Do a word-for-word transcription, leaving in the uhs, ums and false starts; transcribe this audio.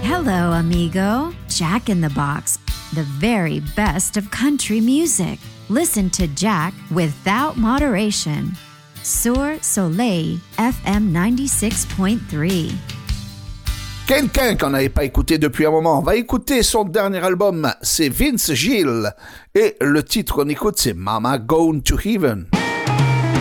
Hello, amigo. Jack in the Box, the very best of country music. Listen to Jack without moderation. Sur Soleil F M ninety-six point three. Quelqu'un qu'on n'avait pas écouté depuis un moment, on va écouter son dernier album, c'est Vince Gill. Et le titre qu'on écoute, c'est Mama Gone to Heaven.